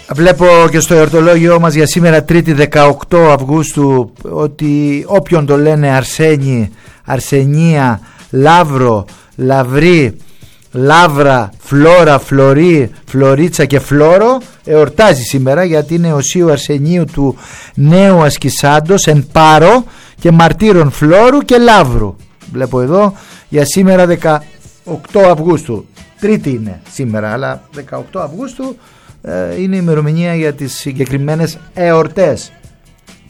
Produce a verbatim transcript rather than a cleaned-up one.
Βλέπω και στο εορτολόγιό μας για σήμερα Τρίτη δεκαοκτώ Αυγούστου ότι όποιον το λένε Αρσένη, Αρσενία, Λαύρο, Λαβρή, Λαύρα, Φλόρα, Φλωρή, Φλωρίτσα και Φλόρο εορτάζει σήμερα, γιατί είναι οσίου Αρσενίου του νέου ασκησάντος εν πάρο και μαρτύρων Φλόρου και Λαύρου. Βλέπω εδώ για σήμερα δεκαοκτώ Αυγούστου. Τρίτη είναι σήμερα, αλλά δεκαοκτώ Αυγούστου ε, είναι η ημερομηνία για τις συγκεκριμένες εορτές.